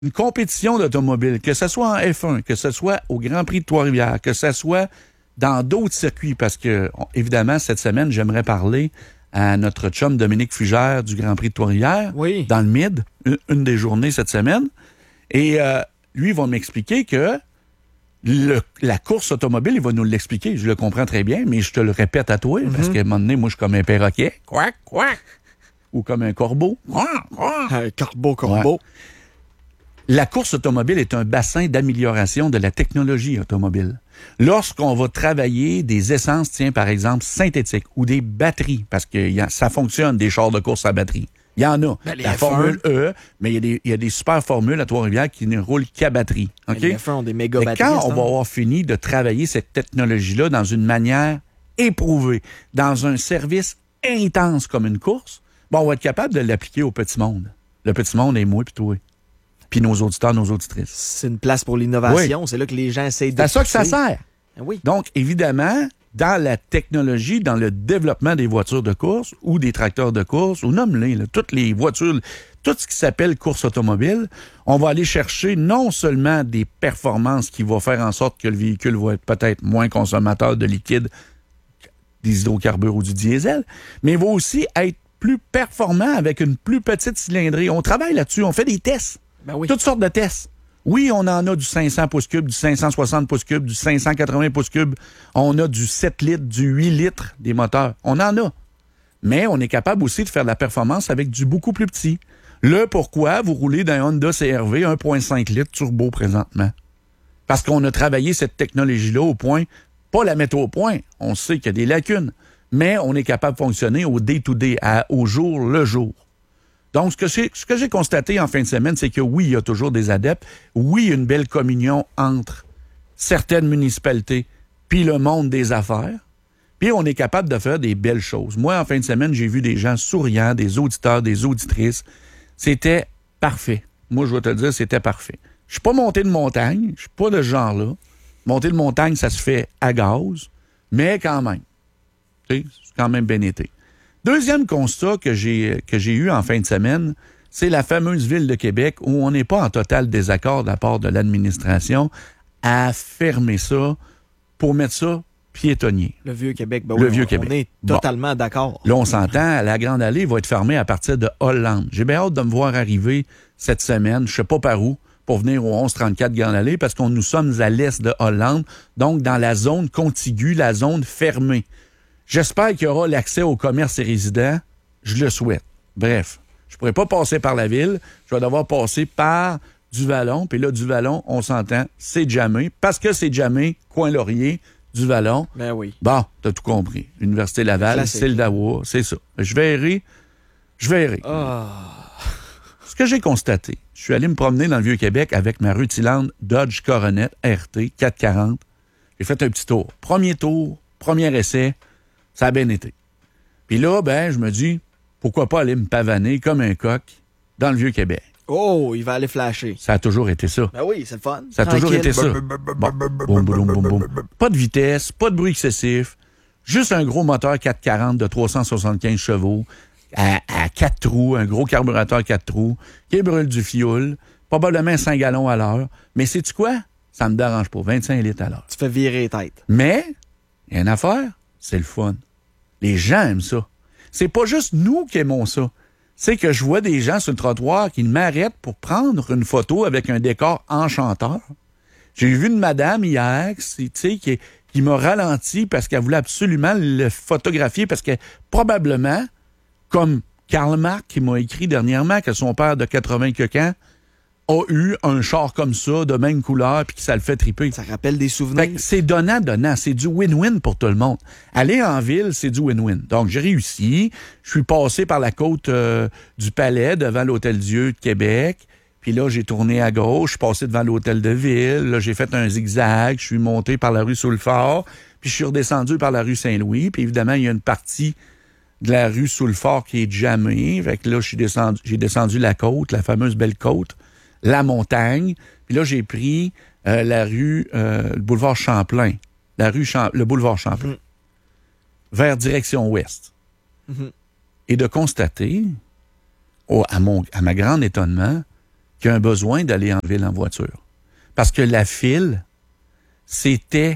une compétition d'automobile, que ce soit en F1, que ce soit au Grand Prix de Trois-Rivières, que ce soit dans d'autres circuits, parce que, évidemment, cette semaine, j'aimerais parler à notre chum Dominique Fugère du Grand Prix de Trois-Rivières, dans le Mid, une des journées cette semaine. Et lui, il va m'expliquer que la course automobile, il va nous l'expliquer. Je le comprends très bien, mais je te le répète à toi, parce qu'à un moment donné, moi, je suis comme un perroquet. Quack, quack. Ou comme un corbeau. Un corbeau. Ouais. La course automobile est un bassin d'amélioration de la technologie automobile. Lorsqu'on va travailler des essences, par exemple, synthétiques ou des batteries, parce que ça fonctionne, des chars de course à batterie. Il y en a. La Formule E, mais il y a des super formules à Trois-Rivières qui ne roulent qu'à batterie. Okay? Les F1 ont des méga batteries. Quand on va avoir fini de travailler cette technologie-là dans une manière éprouvée, dans un service intense comme une course, on va être capable de l'appliquer au petit monde. Le petit monde est moi puis toi. Puis nos auditeurs, nos auditrices. C'est une place pour l'innovation. Oui. C'est là que les gens essayent de... C'est à ça que ça sert. Oui. Donc, évidemment, dans la technologie, dans le développement des voitures de course ou des tracteurs de course, ou nomme-les, toutes les voitures, tout ce qui s'appelle course automobile, on va aller chercher non seulement des performances qui vont faire en sorte que le véhicule va être peut-être moins consommateur de liquide, des hydrocarbures ou du diesel, mais il va aussi être plus performant avec une plus petite cylindrée. On travaille là-dessus, on fait des tests. Ben oui. Toutes sortes de tests. Oui, on en a du 500 pouces cubes, du 560 pouces cubes, du 580 pouces cubes. On a du 7 litres, du 8 litres des moteurs. On en a. Mais on est capable aussi de faire de la performance avec du beaucoup plus petit. Le pourquoi vous roulez d'un Honda CR-V 1.5 litres turbo présentement. Parce qu'on a travaillé cette technologie-là au point, pas la mettre au point, on sait qu'il y a des lacunes, mais on est capable de fonctionner au day-to-day, au jour le jour. Donc, ce que j'ai constaté en fin de semaine, c'est que oui, il y a toujours des adeptes. Oui, il y a une belle communion entre certaines municipalités puis le monde des affaires. Puis on est capable de faire des belles choses. Moi, en fin de semaine, j'ai vu des gens souriants, des auditeurs, des auditrices. C'était parfait. Moi, je vais te le dire, c'était parfait. Je suis pas monté de montagne. Je suis pas de ce genre-là. Monter de montagne, ça se fait à gaz. Mais quand même. Tu sais, c'est quand même bien été. Deuxième constat que j'ai eu en fin de semaine, c'est la fameuse ville de Québec où on n'est pas en total désaccord de la part de l'administration à fermer ça pour mettre ça piétonnier. Le Vieux-Québec, Vieux-Québec. On est totalement d'accord. Là, on s'entend, la Grande Allée va être fermée à partir de Hollande. J'ai bien hâte de me voir arriver cette semaine, je sais pas par où, pour venir au 1134 Grande Allée, parce que nous sommes à l'est de Hollande, donc dans la zone contiguë, la zone fermée. J'espère qu'il y aura l'accès aux commerces et résidents. Je le souhaite. Bref, je pourrais pas passer par la ville. Je vais devoir passer par Duvalon. Puis là, Duvalon, on s'entend, c'est jamais. Parce que c'est jamais, Coin-Laurier, Duvalon. Ben oui. Bon, t'as tout compris. Université Laval, c'est le Dawa, c'est ça. Je verrai. Oh. Ce que j'ai constaté, je suis allé me promener dans le Vieux-Québec avec ma rutilante Dodge Coronet RT 440. J'ai fait un petit tour. Premier essai. Ça a bien été. Puis là, je me dis, pourquoi pas aller me pavaner comme un coq dans le Vieux-Québec? Oh, il va aller flasher. Ça a toujours été ça. Ben oui, c'est le fun. Ça a toujours été ça. Bon. Boum. Pas de vitesse, pas de bruit excessif. Juste un gros moteur 440 de 375 chevaux à 4 trous, un gros carburateur 4 trous qui brûle du fioul, probablement 5 gallons à l'heure. Mais sais-tu quoi? Ça me dérange pas. 25 litres à l'heure. Tu fais virer les têtes. Mais, il y a une affaire. C'est le fun. Les gens aiment ça. C'est pas juste nous qui aimons ça. C'est que je vois des gens sur le trottoir qui m'arrêtent pour prendre une photo avec un décor enchanteur. J'ai vu une madame hier qui m'a ralenti parce qu'elle voulait absolument le photographier parce que probablement, comme Karl Marx qui m'a écrit dernièrement que son père de 80 quelques ans a eu un char comme ça, de même couleur, puis que ça le fait triper. Ça rappelle des souvenirs. Fait que c'est donnant. C'est du win-win pour tout le monde. Aller en ville, c'est du win-win. Donc, j'ai réussi. Je suis passé par la côte du Palais, devant l'Hôtel-Dieu de Québec. Puis là, j'ai tourné à gauche. Je suis passé devant l'Hôtel de Ville. Là, j'ai fait un zigzag. Je suis monté par la rue Sous-le-Fort. Puis je suis redescendu par la rue Saint-Louis. Puis évidemment, il y a une partie de la rue Sous-le-Fort qui est jammée. Fait que là, j'ai descendu la côte, la fameuse belle côte. La montagne. Puis là, j'ai pris la rue, le boulevard Champlain. Le boulevard Champlain. Vers direction ouest. Et de constater, à ma grand étonnement, qui a un besoin d'aller en ville en voiture. Parce que la file, c'était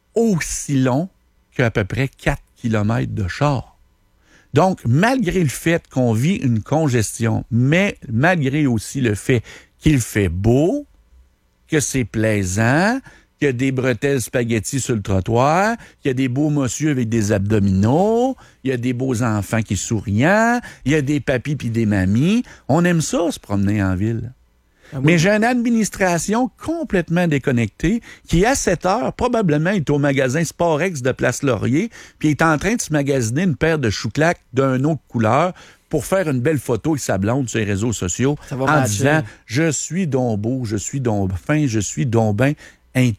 aussi long qu'à peu près 4 kilomètres de char. Donc, malgré le fait qu'on vit une congestion, mais malgré aussi le fait qu'il fait beau, que c'est plaisant, qu'il y a des bretelles spaghettis sur le trottoir, qu'il y a des beaux messieurs avec des abdominaux, il y a des beaux enfants qui souriant, il y a des papis puis des mamies. On aime ça, se promener en ville. Ah oui. Mais j'ai une administration complètement déconnectée qui, à 7 heures, probablement est au magasin Sporex de Place Laurier puis est en train de se magasiner une paire de chouclacs d'un autre couleur pour faire une belle photo avec sa blonde sur les réseaux sociaux en disant « Je suis donc beau, je suis donc fin, je suis donc ben intelligent ».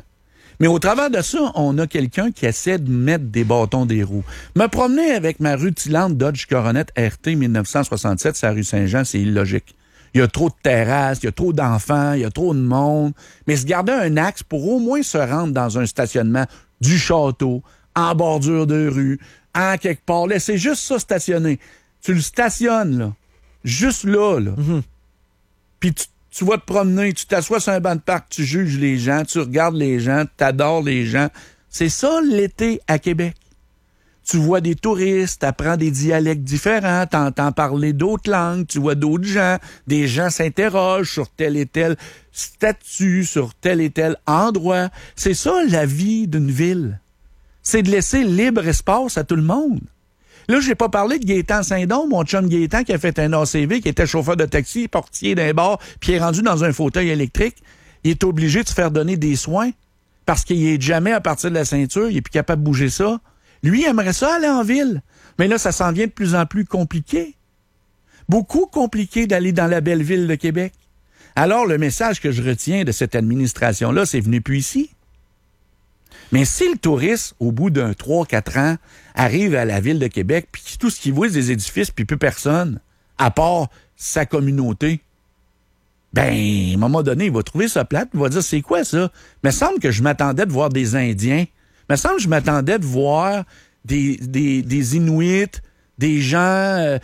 Mais au travers de ça, on a quelqu'un qui essaie de mettre des bâtons des roues. Me promener avec ma rutilante Dodge Coronet RT 1967 sur la rue Saint-Jean, c'est illogique. Il y a trop de terrasses, il y a trop d'enfants, il y a trop de monde. Mais se garder un axe pour au moins se rendre dans un stationnement du château, en bordure de rue, en quelque part. Laissez juste ça stationner. Tu le stationnes, là. Juste là, là. Mm-hmm. Puis tu vas te promener, tu t'assois sur un banc de parc, tu juges les gens, tu regardes les gens, tu adores les gens. C'est ça, l'été à Québec. Tu vois des touristes, tu apprends des dialectes différents, tu entends parler d'autres langues, tu vois d'autres gens, des gens s'interrogent sur tel et tel statut, sur tel et tel endroit. C'est ça, la vie d'une ville. C'est de laisser libre espace à tout le monde. Là, j'ai pas parlé de Gaétan Saint-Don, mon chum Gaétan qui a fait un ACV, qui était chauffeur de taxi, portier d'un bar, puis il est rendu dans un fauteuil électrique. Il est obligé de se faire donner des soins parce qu'il est jamais à partir de la ceinture, il est plus capable de bouger ça. Lui, il aimerait ça aller en ville. Mais là, ça s'en vient de plus en plus compliqué. Beaucoup compliqué d'aller dans la belle ville de Québec. Alors, le message que je retiens de cette administration-là, c'est venez plus ici. Mais si le touriste, au bout d'un 3-4 ans, arrive à la ville de Québec, puis tout ce qu'il voit, c'est des édifices, puis plus personne, à part sa communauté, ben, à un moment donné, il va trouver ça plate, il va dire, c'est quoi ça? Mais il me semble que je m'attendais de voir des Indiens. Il me semble que je m'attendais de voir des Inuits, des gens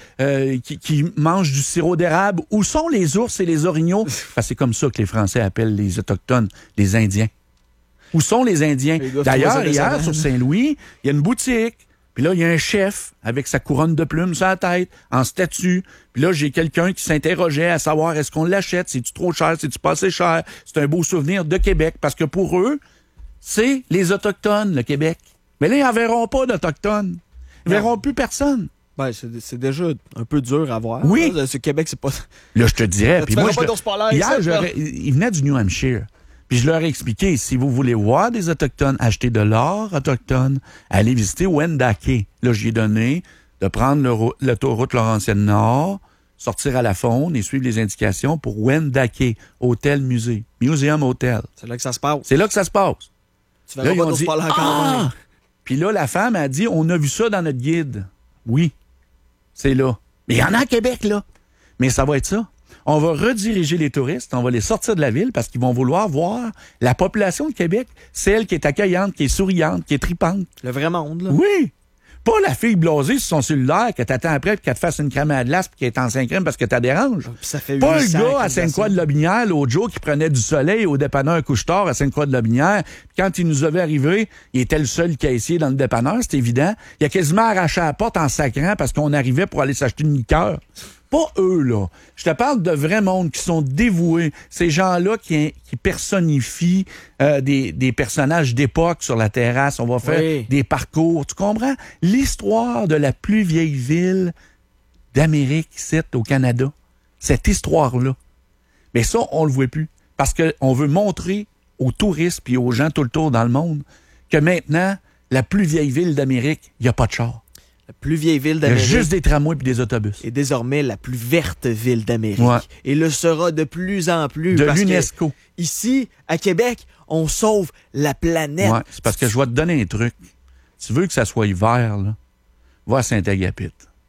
qui mangent du sirop d'érable. Où sont les ours et les orignaux? C'est comme ça que les Français appellent les Autochtones, les Indiens. Où sont les Indiens? D'ailleurs, hier, sur Saint-Louis, il y a une boutique. Puis là, il y a un chef avec sa couronne de plumes sur la tête, en statue. Puis là, j'ai quelqu'un qui s'interrogeait à savoir est-ce qu'on l'achète? C'est-tu trop cher? C'est-tu pas assez cher? C'est un beau souvenir de Québec. Parce que pour eux, c'est les Autochtones, le Québec. Mais là, ils n'en verront pas d'Autochtones. Ils ne verront plus personne. Ben, c'est déjà un peu dur à voir. Oui. Là, ce Québec, c'est pas... Là, je te dirais. Puis moi, hier, ils venaient du New Hampshire. Puis je leur ai expliqué, si vous voulez voir des Autochtones, acheter de l'or autochtone, allez visiter Wendake. Là, j'ai donné de prendre l'autoroute Laurentienne-Nord, sortir à la Faune et suivre les indications pour Wendake, hôtel-musée, Museum Hotel. C'est là que ça se passe. C'est là que ça se passe. Tu verras pas d'ours parler encore. Puis là, la femme a dit, on a vu ça dans notre guide. Oui, c'est là. Mais il y en a à Québec, là. Mais ça va être ça. On va rediriger les touristes, on va les sortir de la ville parce qu'ils vont vouloir voir la population de Québec, celle qui est accueillante, qui est souriante, qui est tripante. Le vrai monde, là. Oui. Pas la fille blasée sur son cellulaire que t'attends après qu'elle te fasse une crème à glace puis qu'elle est en 5 crème parce que t'as dérange. Ça fait pas le gars à Sainte-Croix-de-Lobinière l'autre jour qui prenait du soleil au dépanneur Couche-Tard à Sainte-Croix-de-Lobinière. Quand il nous avait arrivé, il était le seul caissier dans le dépanneur, c'est évident. Il a quasiment arraché la porte en sacrant parce qu'on arrivait pour aller s'acheter une liqueur. Pas eux, là. Je te parle de vrais mondes qui sont dévoués. Ces gens-là qui personnifient des personnages d'époque sur la terrasse. On va faire des parcours. Tu comprends? L'histoire de la plus vieille ville d'Amérique, ici, au Canada. Cette histoire-là. Mais ça, on le voit plus. Parce qu'on veut montrer aux touristes puis aux gens tout le tour dans le monde que maintenant, la plus vieille ville d'Amérique, il n'y a pas de char. La plus vieille ville d'Amérique. Il y a juste des tramways et des autobus. Et désormais la plus verte ville d'Amérique. Ouais. Et le sera de plus en plus. De l'UNESCO. Ici, à Québec, on sauve la planète. Ouais, c'est parce que je vais te donner un truc. Tu veux que ça soit hiver, là? Va à Saint-Agapit.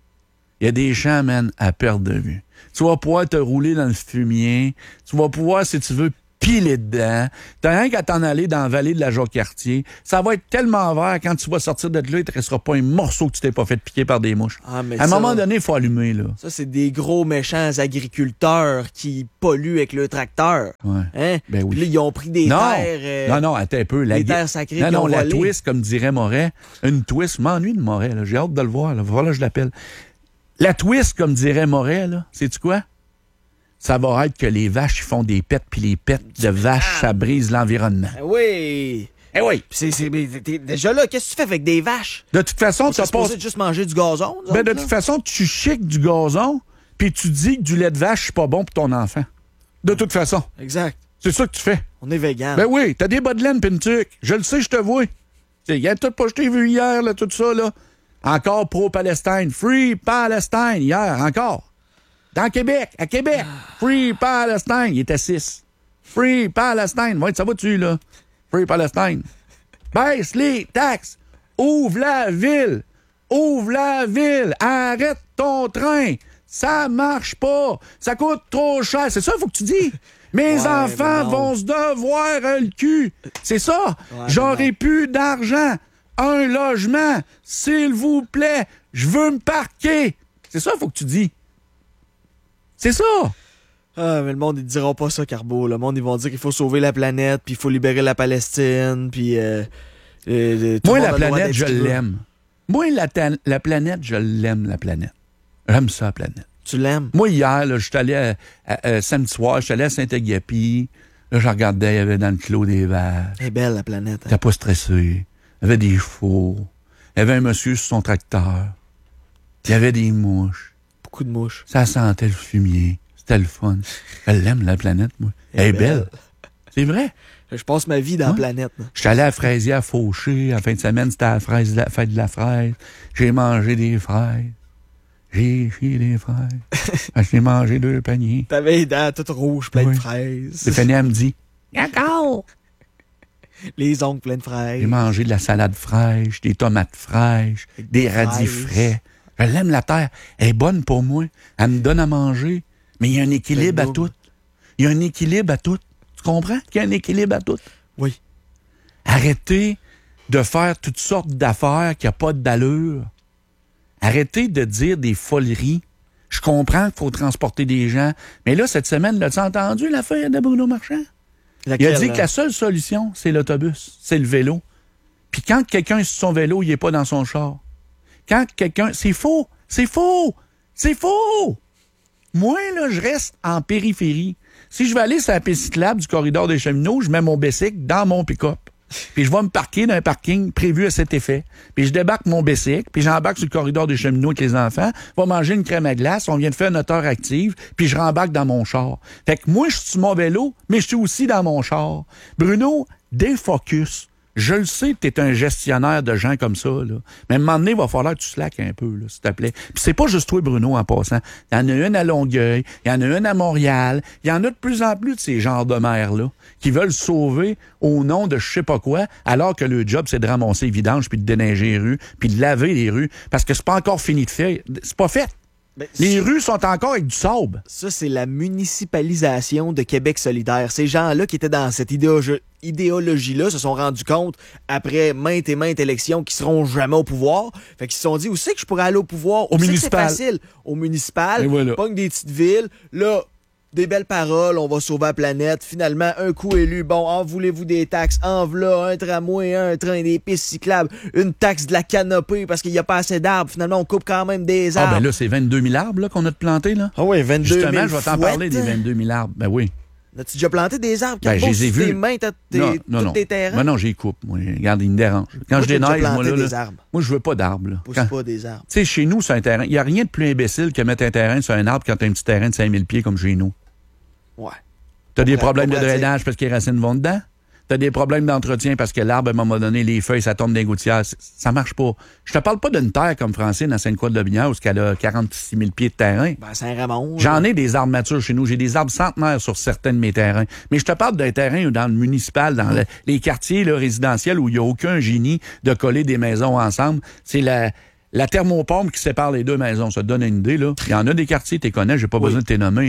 Il y a des champs, man, à perte de vue. Tu vas pouvoir te rouler dans le fumier. Tu vas pouvoir, si tu veux, pilé dedans. T'as rien qu'à t'en aller dans la vallée de la Jacques-Cartier. Ça va être tellement vert, quand tu vas sortir de là, il te restera pas un morceau que tu t'es pas fait piquer par des mouches. Ah, mais à un ça, moment donné, il faut allumer, là. Ça, c'est des gros méchants agriculteurs qui polluent avec le tracteur. Ouais. Hein? Ben oui. Puis là, ils ont pris des terres... Non, attends un peu. des terres sacrées Non, qui ont la volé. twist, comme dirait Moret. Une twist. Je m'ennuie de Moret, là. J'ai hâte de le voir, là. Voilà, je l'appelle. La twist, comme dirait Moret, là, sais-tu quoi? Ça va être que les vaches, ils font des pets, puis les pets de vaches, ça brise l'environnement. Oui! Eh oui! Mais t'es déjà là, qu'est-ce que tu fais avec des vaches? De toute façon, tu t'es supposé juste manger du gazon? de toute façon, tu chiques du gazon, puis tu dis que du lait de vache, c'est pas bon pour ton enfant. De toute façon. Exact. C'est ça que tu fais. On est vegan. Ben oui, t'as des bas de laine pis une tuque. Je le sais, je te vois. Regarde tout pas, je t'ai vu hier, là, tout ça, là. Encore pro-Palestine. Free Palestine, hier, encore. Dans Québec, à Québec. Free Palestine. Il était 6. Free Palestine. Ouais, ça va-tu, là? Free Palestine. Baisse les taxes. Ouvre la ville. Ouvre la ville. Arrête ton train. Ça marche pas. Ça coûte trop cher. C'est ça, il faut que tu dis. Mes enfants vont se devoir le cul. C'est ça. Ouais, J'aurai plus d'argent. Un logement. S'il vous plaît. Je veux me parquer. C'est ça, il faut que tu dis. C'est ça. Ah, mais le monde, ils diront pas ça, Carbo. Le monde, ils vont dire qu'il faut sauver la planète, puis il faut libérer la Palestine, puis... Moi, la planète, je l'aime. Moi, la planète, je l'aime, la planète. J'aime ça, la planète. Tu l'aimes? Moi, hier, là, je suis allé samedi soir, je suis allé à Saint-Agapi. Là, je regardais, il y avait dans le clos des vaches. Elle est belle, la planète. Hein? T'as pas stressé. Il y avait des chevaux. Il y avait un monsieur sur son tracteur. Il y avait des mouches. Beaucoup de mouches. Ça sentait le fumier. C'était le fun. Elle l'aime, la planète, moi. Elle est belle. C'est vrai. Je passe ma vie dans la planète. Je suis allé à Fraisier à Faucher. En fin de semaine, c'était la fête de la fraise. J'ai mangé des fraises. J'ai chié des fraises. J'ai mangé 2 paniers. T'avais les dents toutes rouges, pleines de fraises. Stéphanie, elle me dit, d'accord. Les ongles pleins de fraises. J'ai mangé de la salade fraîche, des tomates fraîches, des radis frais. Je l'aime, la terre. Elle est bonne pour moi. Elle me donne à manger. Mais il y a un équilibre à tout. Il y a un équilibre à tout. Tu comprends qu'il y a un équilibre à tout? Oui. Arrêtez de faire toutes sortes d'affaires qui n'ont pas d'allure. Arrêtez de dire des foleries. Je comprends qu'il faut transporter des gens. Mais là, cette semaine, l'as-tu entendu l'affaire de Bruno Marchand? Laquelle, il a dit que la seule solution, c'est l'autobus, c'est le vélo. Puis quand quelqu'un est sur son vélo, il n'est pas dans son char. Quand quelqu'un... C'est faux! C'est faux! C'est faux! Moi, là, je reste en périphérie. Si je vais aller sur la piste cyclable du corridor des cheminots, je mets mon bicycle dans mon pick-up. Puis je vais me parquer dans un parking prévu à cet effet. Puis je débarque mon bicycle, puis j'embarque sur le corridor des cheminots avec les enfants, je vais manger une crème à glace, on vient de faire notre heure active, puis je rembarque dans mon char. Fait que moi, je suis sur mon vélo, mais je suis aussi dans mon char. Bruno, défocus. Je le sais que t'es un gestionnaire de gens comme ça, là. Mais à un moment donné, il va falloir que tu slackes un peu, là, s'il te plaît. Puis c'est pas juste toi, Bruno, en passant. Il y en a une à Longueuil, il y en a une à Montréal. Il y en a de plus en plus de ces genres de maires-là qui veulent sauver au nom de je sais pas quoi, alors que le job, c'est de ramasser les vidanges, puis de déneiger les rues, puis de laver les rues, parce que c'est pas encore fini de faire. C'est pas fait. Ben, Les rues sont encore avec du sable. Ça, c'est la municipalisation de Québec solidaire. Ces gens-là qui étaient dans cette idéologie-là se sont rendus compte, après maintes et maintes élections, qu'ils seront jamais au pouvoir. Fait qu'ils se sont dit, où c'est que je pourrais aller au pouvoir? Au Où c'est que municipal. c'est facile? Au municipal. Et voilà. Pogne des petites villes. Là, des belles paroles, on va sauver la planète. Finalement, un coup élu, bon, en voulez-vous des taxes? En v'là, un tramway, un train, des pistes cyclables, une taxe de la canopée parce qu'il n'y a pas assez d'arbres. Finalement, on coupe quand même des arbres. Ah, ben là, c'est 22 000 arbres là, qu'on a de plantés, là. Ah oui, 22 000 Justement, je vais t'en fouettes. parler des 22 000 arbres. Ben oui. As-tu déjà planté des arbres? Ben, je les ai vus. Tes mains, tous tes terrains? Ben non, j'y coupe. Moi, regarde, ils me dérangent. Quand Moi, je j'ai déjà déneige, moi, planté là, des arbres. moi, je veux pas d'arbres, là. Pousse Quand- pas des arbres. Tu sais, chez nous, sur un terrain, il n'y a rien de plus imbécile que mettre un terrain sur un arbre quand t'as un petit terrain de 5000 pieds comme chez nous. Ouais. T'as des Pas problèmes de pratique. drainage parce que les racines vont dedans. T'as des problèmes d'entretien parce que l'arbre, à un moment donné, les feuilles, ça tombe dans les gouttières. Ça marche pas. Je te parle pas d'une terre comme Francine à Sainte-Croix-de-Lobinière où elle a 46 000 pieds de terrain. Ben, Saint-Ramon. J'en ai des arbres matures chez nous. J'ai des arbres centenaires sur certains de mes terrains. Mais je te parle d'un terrain dans le municipal, dans les quartiers là, résidentiels où il n'y a aucun génie de coller des maisons ensemble. C'est la thermopompe qui sépare les deux maisons. Ça te donne une idée, là. Il y en a des quartiers, tu les connais, j'ai pas besoin de t'les nommer.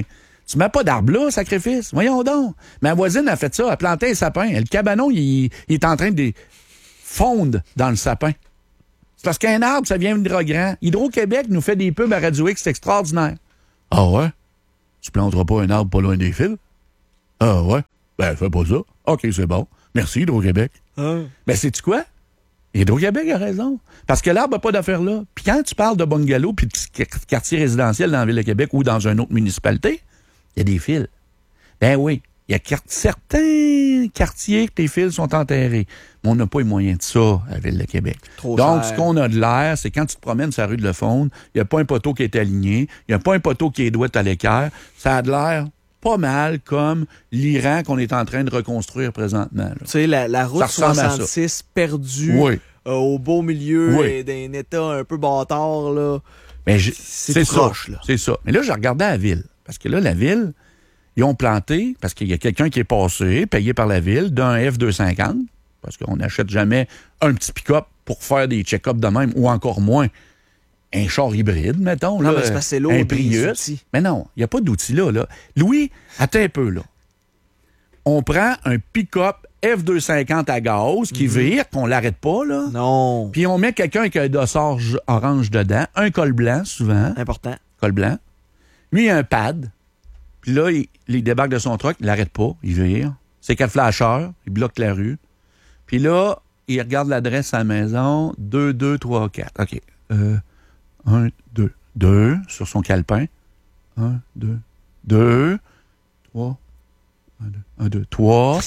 Tu mets pas d'arbre là, sacrifice. Voyons donc. Ma voisine a fait ça, elle a planté un sapin. Le cabanon, il est en train de fondre dans le sapin. C'est parce qu'un arbre, ça vient grand. Hydro-Québec nous fait des pubs à Radio X, c'est extraordinaire. Ah ouais? Tu planteras pas un arbre pas loin des fils? Ah ouais? Ben, fais pas ça. OK, c'est bon. Merci, Hydro-Québec. Ben, sais-tu quoi? Hydro-Québec a raison. Parce que l'arbre n'a pas d'affaire là. Puis quand tu parles de bungalow puis de quartier résidentiel dans la Ville de Québec ou dans une autre municipalité, il y a des fils. Ben oui. Il y a certains quartiers que les fils sont enterrés. Mais on n'a pas les moyens de ça à la Ville de Québec. Donc, ce qu'on a de l'air, c'est quand tu te promènes sur la rue de Lefondre, il n'y a pas un poteau qui est aligné, il n'y a pas un poteau qui est douette à l'équerre. Ça a de l'air pas mal comme l'Iran qu'on est en train de reconstruire présentement. Tu sais, la route 66 perdue au beau milieu d'un état un peu bâtard. Là. Mais c'est proche. Là. C'est ça. Mais là, je regardais la ville. Parce que là, la ville... Ils ont planté, parce qu'il y a quelqu'un qui est passé, payé par la ville, d'un F-250, parce qu'on n'achète jamais un petit pick-up pour faire des check-ups de même, ou encore moins un char hybride, mettons. Non, là, mais c'est parce que c'est l'eau un Prius. Mais non, il n'y a pas d'outils là. Louis, attends un peu, là. On prend un pick-up F-250 à gaz qui vire, qu'on l'arrête pas, là. Non. Puis on met quelqu'un avec un dossard orange dedans, un col blanc, souvent. Important. Col blanc. Lui, il a un pad. Puis là, il débarque de son truck, il l'arrête pas, il vire. C'est 4 flasheurs, il bloque la rue. Puis là, il regarde l'adresse à la maison, 2234. OK. 1, 2, 2 sur son calepin. 1, 2, 2, 3, 1, 2, 3,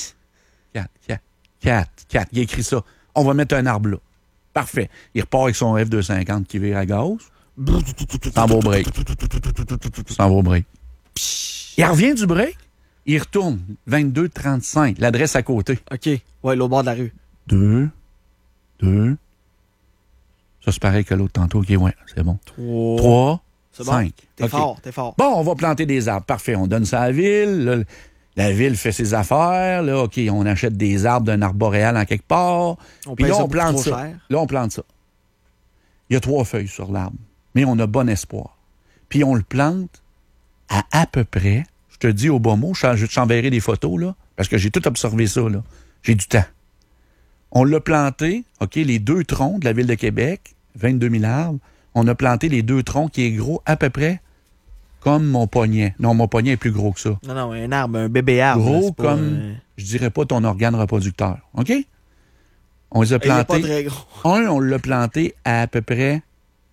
4. Il écrit ça. On va mettre un arbre là. Parfait. Il repart avec son F-250 qui vire à gaz. Sans beau break. Il revient du break, il retourne 22-35, l'adresse à côté. OK. Ouais, l'autre bord de la rue. 2. Ça, c'est pareil que l'autre tantôt. OK, ouais, c'est bon. 3. C'est 5. Bon. T'es fort. Bon, on va planter des arbres. Parfait. On donne ça à la ville. Là, la ville fait ses affaires. Là, OK, on achète des arbres d'un arbre boréal en quelque part. Puis là, on plante ça. Là, on plante ça. Il y a 3 feuilles sur l'arbre. Mais on a bon espoir. Puis on le plante à peu près, je te dis au bon mot, je t'enverrai des photos, là, parce que j'ai tout observé ça, là. J'ai du temps. On l'a planté, OK, les 2 troncs de la Ville de Québec, 22 000 arbres, on a planté les 2 troncs qui est gros à peu près comme mon poignet. Non, mon poignet est plus gros que ça. Non, un arbre, un bébé arbre. Gros comme, je dirais pas ton organe reproducteur, OK? On les a plantés. Il est pas très gros. On l'a planté à peu près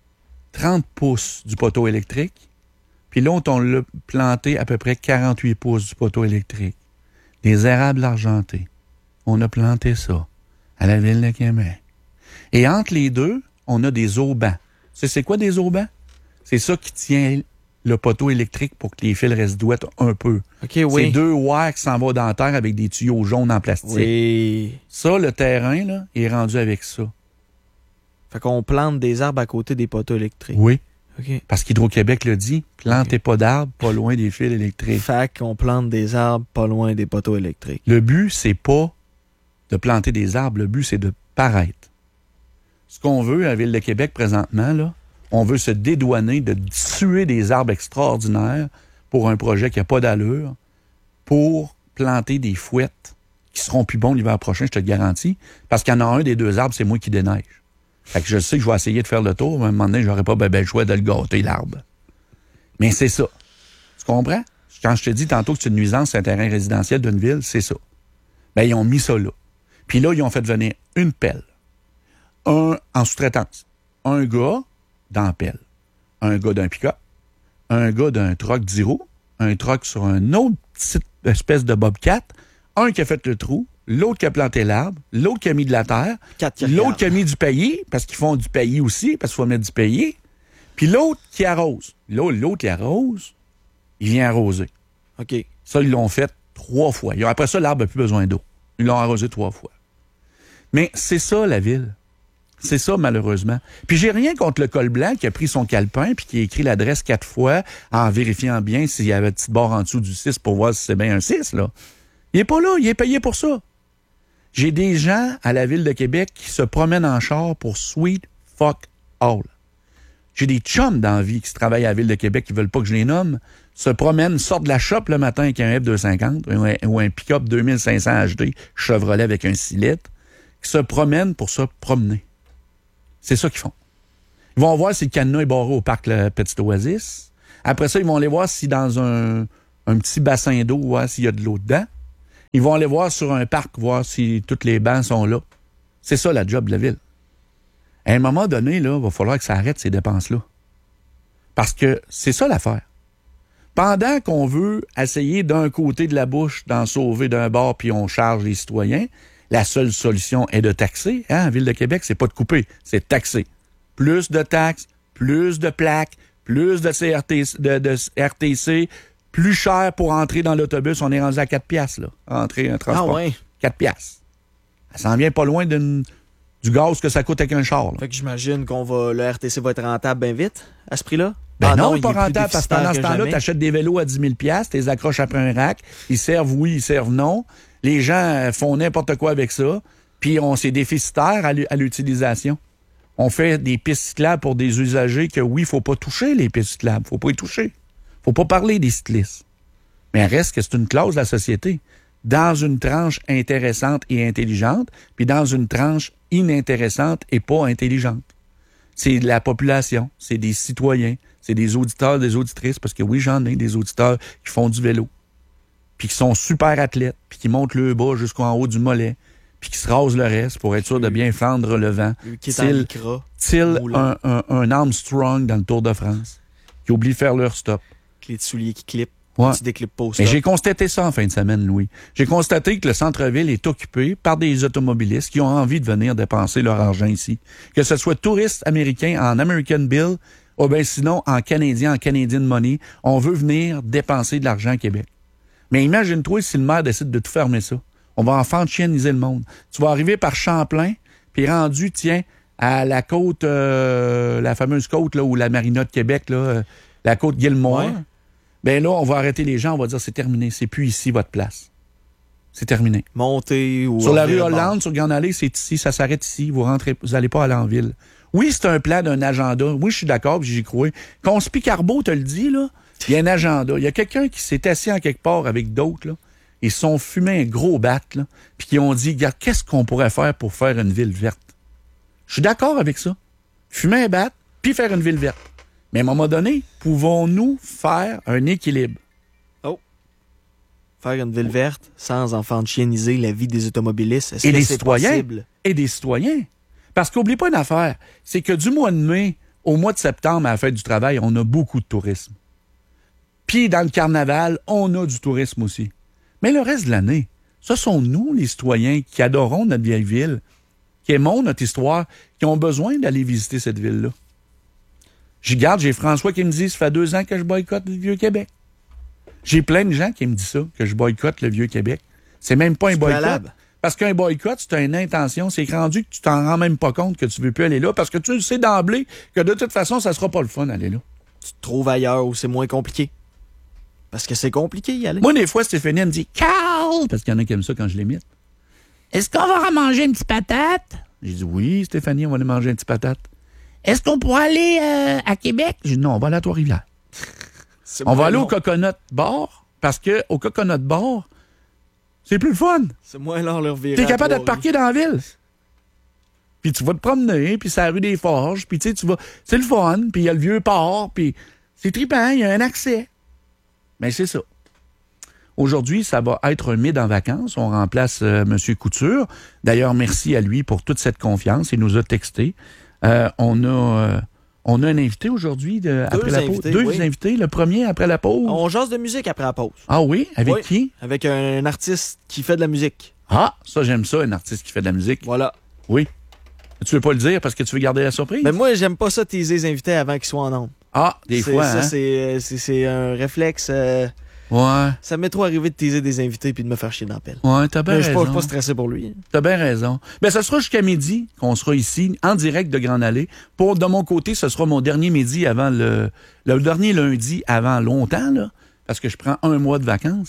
30 pouces du poteau électrique. Puis l'autre, on l'a planté à peu près 48 pouces du poteau électrique. Des érables argentés. On a planté ça à la Ville de Québec. Et entre les deux, on a des aubans. C'est quoi des aubans? C'est ça qui tient le poteau électrique pour que les fils restent douettes un peu. OK, oui. C'est 2 wires qui s'en vont dans la terre avec des tuyaux jaunes en plastique. Oui. Ça, le terrain, là, est rendu avec ça. Fait qu'on plante des arbres à côté des poteaux électriques. Oui. OK. Parce qu'Hydro-Québec le dit, plantez pas d'arbres pas loin des fils électriques. Fait qu'on plante des arbres pas loin des poteaux électriques. Le but, c'est pas de planter des arbres, le but, c'est de paraître. Ce qu'on veut à la Ville de Québec présentement, là, on veut se dédouaner de tuer des arbres extraordinaires pour un projet qui n'a pas d'allure, pour planter des fouettes qui seront plus bons l'hiver prochain, je te le garantis, parce qu'il y en a un des 2 arbres, c'est moi qui déneige. Fait que je sais que je vais essayer de faire le tour, mais à un moment donné, j'aurais pas le choix de le gâter, l'arbre. Mais c'est ça. Tu comprends? Quand je te dis tantôt que c'est une nuisance sur un terrain résidentiel d'une ville, c'est ça. Ben, ils ont mis ça là. Puis là, ils ont fait venir une pelle. Un en sous-traitance. Un gars dans la pelle. Un gars d'un pick-up. Un gars d'un truck 10 roues. Un truck sur un autre petite espèce de bobcat. Un qui a fait le trou. L'autre qui a planté l'arbre, l'autre qui a mis de la terre, l'autre qui a mis du paillis, parce qu'ils font du paillis aussi, parce qu'il faut mettre du paillis, puis l'autre qui arrose. L'autre qui arrose, il vient arroser. OK. Ça, ils l'ont fait 3 fois. Après ça, l'arbre n'a plus besoin d'eau. Ils l'ont arrosé 3 fois. Mais c'est ça, la ville. C'est ça, malheureusement. Puis j'ai rien contre le col blanc qui a pris son calepin puis qui a écrit l'adresse 4 fois en vérifiant bien s'il y avait un petit bord en dessous du 6 pour voir si c'est bien un 6, là. Il est pas là, il est payé pour ça. J'ai des gens à la Ville de Québec qui se promènent en char pour sweet fuck all. J'ai des chums dans la vie qui travaillent à la Ville de Québec qui veulent pas que je les nomme, se promènent, sortent de la shop le matin avec un F-250 ou un pick-up 2500 HD Chevrolet avec un 6 litres, qui se promènent pour se promener. C'est ça qu'ils font. Ils vont voir si le cadenas est barré au parc La Petite Oasis. Après ça, ils vont aller voir si dans un petit bassin d'eau, voir s'il y a de l'eau dedans. Ils vont aller voir sur un parc, voir si toutes les bancs sont là. C'est ça la job de la ville. À un moment donné, là, il va falloir que ça arrête ces dépenses-là. Parce que c'est ça l'affaire. Pendant qu'on veut essayer d'un côté de la bouche d'en sauver d'un bord puis on charge les citoyens, la seule solution est de taxer. Hein? En Ville de Québec, c'est pas de couper, c'est de taxer. Plus de taxes, plus de plaques, plus de RTC, plus cher pour entrer dans l'autobus. On est rendu à 4 piastres, là. Entrer un transport. Ah ouais? 4 piastres. Ça s'en vient pas loin du gaz que ça coûte avec un char. Là. Fait que j'imagine le RTC va être rentable bien vite, à ce prix-là? Ben non, il pas est plus rentable, parce que pendant ce temps-là, tu achètes des vélos à 10 000 $, tu les accroches après un rack, ils servent oui, ils servent non. Les gens font n'importe quoi avec ça, puis c'est déficitaire à l'utilisation. On fait des pistes cyclables pour des usagers que oui, il faut pas toucher les pistes cyclables, faut pas y toucher. Faut pas parler des cyclistes. Mais reste que c'est une clause de la société. Dans une tranche intéressante et intelligente, puis dans une tranche inintéressante et pas intelligente. C'est de la population, c'est des citoyens, c'est des auditeurs, des auditrices, parce que oui, j'en ai des auditeurs qui font du vélo, puis qui sont super athlètes, puis qui montent le bas jusqu'en haut du mollet, puis qui se rasent le reste pour être sûr de bien fendre le vent. Qui est en lycra, un Armstrong dans le Tour de France, qui oublie de faire leur stop. Les souliers qui clippent. Ouais. Tu déclippes pas au Mais stop. j'ai constaté ça en fin de semaine, Louis. J'ai constaté que le centre-ville est occupé par des automobilistes qui ont envie de venir dépenser leur argent ici. Que ce soit touristes américains en American Bill ou bien sinon en Canadian Money, on veut venir dépenser de l'argent à Québec. Mais imagine-toi si le maire décide de tout fermer ça. On va enfantianiser le monde. Tu vas arriver par Champlain, puis rendu, tiens, à la côte, la fameuse côte là, où la marina de Québec, là, la côte Gilmore. Ouais. Ben là, on va arrêter les gens, on va dire c'est terminé, c'est plus ici votre place. C'est terminé. Monter ou... Sur la rue Hollande, sur Grande Allée, c'est ici, ça s'arrête ici, vous allez pas aller en ville. Oui, c'est un plan d'un agenda. Oui, je suis d'accord, puis j'y crois. Conspi Carbeau te le dit, là, il y a un agenda. Il y a quelqu'un qui s'est assis en quelque part avec d'autres, là, ils se sont fumés un gros bat, là, puis qui ont dit, regarde, qu'est-ce qu'on pourrait faire pour faire une ville verte? Je suis d'accord avec ça. Fumer un bat, puis faire une ville verte. Mais à un moment donné, pouvons-nous faire un équilibre? Oh. Faire une ville verte sans enfantianiser la vie des automobilistes. Est-ce et que des c'est citoyens. possible? Et des citoyens. Parce qu'oublie pas une affaire, c'est que du mois de mai au mois de septembre, à la fête du travail, on a beaucoup de tourisme. Puis dans le carnaval, on a du tourisme aussi. Mais le reste de l'année, ce sont nous, les citoyens, qui adorons notre vieille ville, qui aimons notre histoire, qui ont besoin d'aller visiter cette ville-là. J'ai François qui me dit, ça fait 2 ans que je boycotte le Vieux-Québec. J'ai plein de gens qui me disent ça, que je boycotte le Vieux-Québec. C'est même pas un boycott. Parce qu'un boycott, c'est une intention. C'est rendu que tu t'en rends même pas compte que tu veux plus aller là, parce que tu sais d'emblée que de toute façon, ça sera pas le fun d'aller là. Tu te trouves ailleurs où c'est moins compliqué. Parce que c'est compliqué y aller. Moi, des fois, Stéphanie, elle me dit, Carl, parce qu'il y en a qui aiment ça quand je l'imite. Est-ce qu'on va manger une petite patate? J'ai dit, oui, Stéphanie, on va aller manger une petite patate. Est-ce qu'on pourrait aller à Québec? J'ai dit, non, on va aller à Trois-Rivières. On va aller au Coconut Bar, parce que au Coconut Bar, c'est plus le fun. C'est moins long leur virage. T'es capable de te parquer dans la ville. Puis tu vas te promener, puis c'est la rue des Forges, puis tu sais, c'est le fun, puis il y a le vieux port, puis c'est trippant, il y a un accès. Mais c'est ça. Aujourd'hui, ça va être un mid en vacances. On remplace M. Couture. D'ailleurs, merci à lui pour toute cette confiance. Il nous a texté. On a un invité aujourd'hui après la pause. Deux invités. Le premier après la pause. On jase de musique après la pause. Ah oui? Avec qui? Avec un artiste qui fait de la musique. Ah, ça, j'aime ça, un artiste qui fait de la musique. Voilà. Oui. Tu veux pas le dire parce que tu veux garder la surprise? Mais moi, j'aime pas ça teaser les invités avant qu'ils soient en ondes. Ah, des fois, ça, hein? c'est un réflexe. Ouais. Ça m'est trop arrivé de teaser des invités puis de me faire chier dans la pelle. Ouais, t'as bien raison. Je suis pas stressé pour lui. T'as bien raison. Ben, ça sera jusqu'à midi qu'on sera ici, en direct de Grande Allée. De mon côté, ce sera mon dernier midi avant le dernier lundi avant longtemps, là, parce que je prends 1 mois de vacances.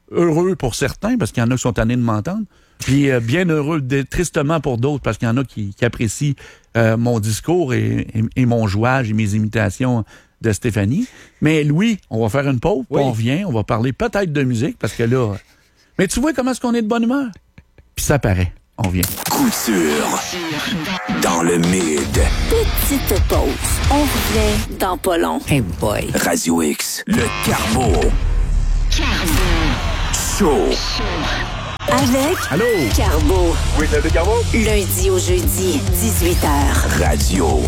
heureux pour certains, parce qu'il y en a qui sont tannés de m'entendre, puis bien heureux, tristement pour d'autres, parce qu'il y en a qui apprécient mon discours et mon jouage et mes imitations de Stéphanie. Mais Louis, on va faire une pause, puis on revient, on va parler peut-être de musique, parce que là... Mais tu vois comment est-ce qu'on est de bonne humeur? Puis ça paraît. On vient. Couture dans le mid. Petite pause. On revient dans pas long. Hey boy. Radio X, le Carbo. Show. Avec Allô? Carbo. Oui, c'est Carbo. Lundi au jeudi, 18h. Radio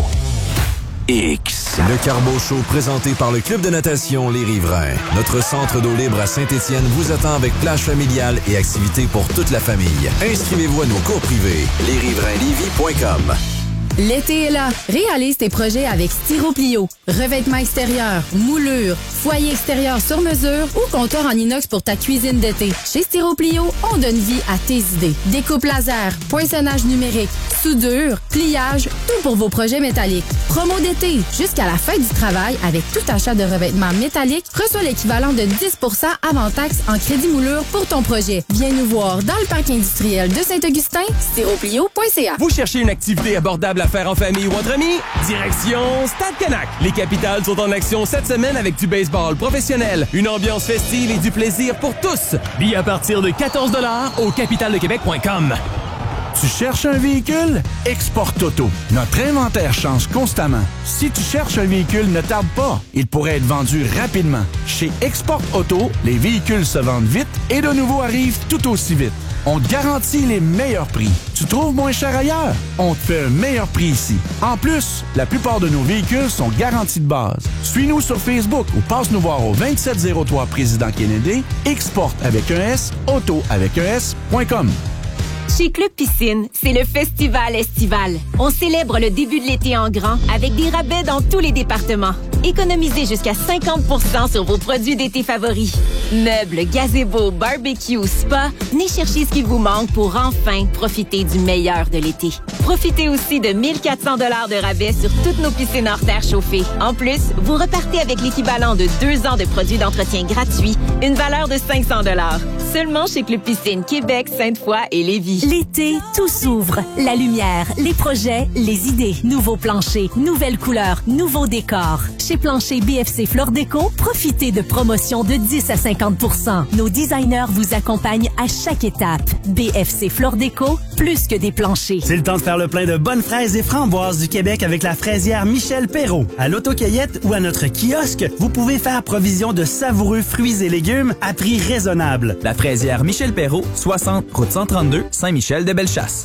X. Le Carbo Show présenté par le Club de natation Les Riverains. Notre centre d'eau libre à Saint-Étienne vous attend avec plage familiale et activités pour toute la famille. Inscrivez-vous à nos cours privés. lesriverainslevy.com. L'été est là. Réalise tes projets avec Styroplio. Revêtement extérieur, moulure, foyer extérieur sur mesure ou comptoir en inox pour ta cuisine d'été. Chez Styroplio, on donne vie à tes idées. Découpe laser, poinçonnage numérique, soudure, pliage, tout pour vos projets métalliques. Promo d'été, jusqu'à la fin du travail, avec tout achat de revêtements métalliques, reçois l'équivalent de 10% avant taxe en crédit moulure pour ton projet. Viens nous voir dans le parc industriel de Saint-Augustin, styroplio.ca. Vous cherchez une activité abordable à faire en famille ou entre amis? Direction Stade Canac. Les Capitales sont en action cette semaine avec du baseball professionnel, une ambiance festive et du plaisir pour tous. Billets à partir de 14 $ au capitaldequebec.com. Tu cherches un véhicule? Export Auto. Notre inventaire change constamment. Si tu cherches un véhicule, ne tarde pas. Il pourrait être vendu rapidement. Chez Export Auto, les véhicules se vendent vite et de nouveaux arrivent tout aussi vite. On te garantit les meilleurs prix. Tu trouves moins cher ailleurs? On te fait un meilleur prix ici. En plus, la plupart de nos véhicules sont garantis de base. Suis-nous sur Facebook ou passe nous voir au 2703 Président Kennedy, Export avec un S, Auto avec un S.com. Chez Club Piscine, c'est le festival estival. On célèbre le début de l'été en grand avec des rabais dans tous les départements. Économisez jusqu'à 50% sur vos produits d'été favoris. Meubles, gazebo, barbecue, spa, venez chercher ce qu'il vous manque pour enfin profiter du meilleur de l'été. Profitez aussi de 1 400 $ de rabais sur toutes nos piscines hors terre chauffées. En plus, vous repartez avec l'équivalent de 2 ans de produits d'entretien gratuits, une valeur de 500 $. Seulement chez Club Piscine Québec, Sainte-Foy et Lévis. L'été, tout s'ouvre. La lumière, les projets, les idées. Nouveaux planchers, nouvelles couleurs, nouveaux décors. Chez Plancher BFC Flore Déco, profitez de promotions de 10 à 50%. Nos designers vous accompagnent à chaque étape. BFC Flore Déco, plus que des planchers. C'est le temps de faire le plein de bonnes fraises et framboises du Québec avec la fraisière Michel Perrault. À l'autocueillette ou à notre kiosque, vous pouvez faire provision de savoureux fruits et légumes à prix raisonnable. La fraisière Michel Perrault, 60, route 132, Saint-Michel-de-Bellechasse.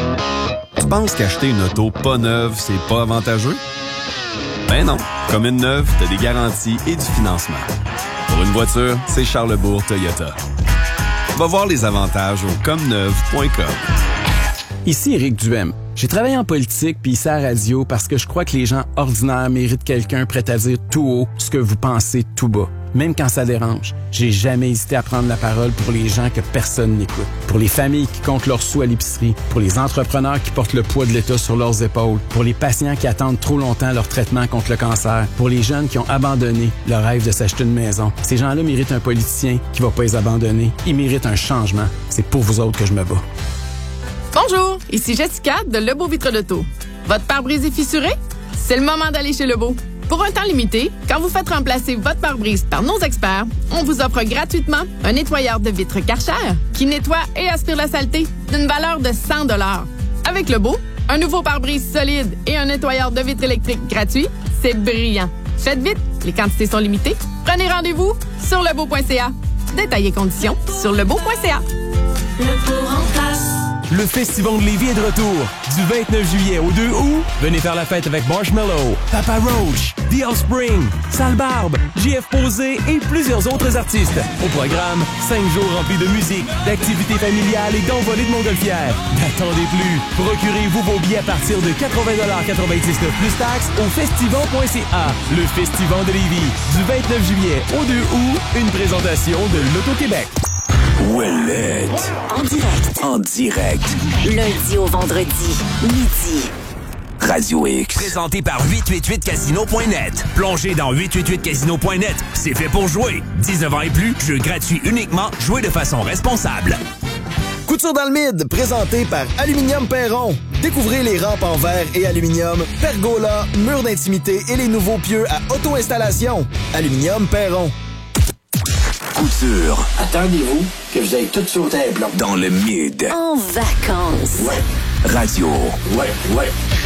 Tu penses qu'acheter une auto pas neuve, c'est pas avantageux? Ben non. Comme une neuve, t'as des garanties et du financement. Pour une voiture, c'est Charlesbourg Toyota. Va voir les avantages au comneuve.com. Ici Éric Duhem. J'ai travaillé en politique puis ici à la radio parce que je crois que les gens ordinaires méritent quelqu'un prêt à dire tout haut ce que vous pensez tout bas. Même quand ça dérange, j'ai jamais hésité à prendre la parole pour les gens que personne n'écoute. Pour les familles qui comptent leurs sous à l'épicerie, pour les entrepreneurs qui portent le poids de l'État sur leurs épaules, pour les patients qui attendent trop longtemps leur traitement contre le cancer, pour les jeunes qui ont abandonné le rêve de s'acheter une maison. Ces gens-là méritent un politicien qui va pas les abandonner. Ils méritent un changement. C'est pour vous autres que je me bats. Bonjour, ici Jessica de Lebeau Vitre d'Auto. Votre pare-brise est fissuré? C'est le moment d'aller chez Lebeau. Pour un temps limité, quand vous faites remplacer votre pare-brise par nos experts, on vous offre gratuitement un nettoyeur de vitres Karcher qui nettoie et aspire la saleté d'une valeur de 100 $. Avec Lebeau, un nouveau pare-brise solide et un nettoyeur de vitres électriques gratuit, c'est brillant. Faites vite, les quantités sont limitées. Prenez rendez-vous sur lebeau.ca. Détails et conditions sur lebeau.ca. Lebeau remplace. Le Festival de Lévis est de retour. Du 29 juillet au 2 août, venez faire la fête avec Marshmello, Papa Roach, The Offspring, Sale Barbe, JF Posé et plusieurs autres artistes. Au programme, 5 jours remplis de musique, d'activités familiales et d'envolées de montgolfières. N'attendez plus. Procurez-vous vos billets à partir de 80,99 $ plus taxes au festival.ca. Le Festival de Lévis, du 29 juillet au 2 août, une présentation de l'Auto-Québec. Ouellette. En direct. En direct. Lundi au vendredi, midi. Radio X. Présenté par 888casino.net. Plongez dans 888casino.net. C'est fait pour jouer. 19 ans et plus, jeu gratuit uniquement. Jouez de façon responsable. Couture dans le mid, présenté par Aluminium Perron. Découvrez les rampes en verre et aluminium, pergola, murs d'intimité et les nouveaux pieux à auto-installation. Aluminium Perron. Couture. Attendez-vous que vous ayez tout sauté un plomb. Dans le mid. En vacances. Ouais. Radio. Ouais.